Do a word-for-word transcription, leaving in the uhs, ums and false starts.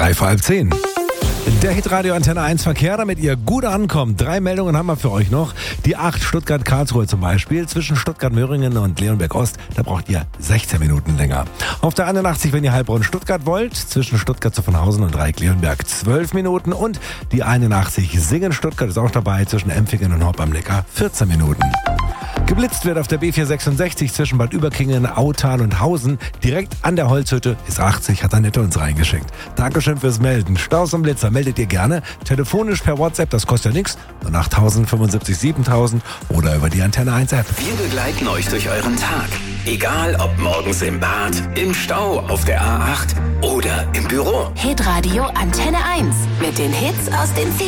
Drei vor halb zehn. Der Hitradio Antenne eins Verkehr, damit ihr gut ankommt. Drei Meldungen haben wir für euch noch. Die acht Stuttgart-Karlsruhe zum Beispiel. Zwischen Stuttgart-Möhringen und Leonberg-Ost, da braucht ihr sechzehn Minuten länger. Auf der einundachtzig, wenn ihr Heilbronn-Stuttgart wollt. Zwischen Stuttgart-Zuffenhausen und Dreieck-Leonberg zwölf Minuten. Und die einundachtzig Singen-Stuttgart ist auch dabei. Zwischen Empfingen und Hopp am Neckar vierzehn Minuten. Geblitzt wird auf der B vierhundertsechsundsechzig zwischen Bad Überkingen, Autal und Hausen. Direkt an der Holzhütte ist achtzig, hat Annette uns reingeschickt. Dankeschön fürs Melden. Staus und Blitzer meldet ihr gerne. Telefonisch per WhatsApp, das kostet ja nichts. null acht tausend fünfundsiebzig siebentausend oder über die Antenne eins App. Wir begleiten euch durch euren Tag. Egal ob morgens im Bad, im Stau, auf der A acht oder im Büro. Hitradio Antenne eins mit den Hits aus den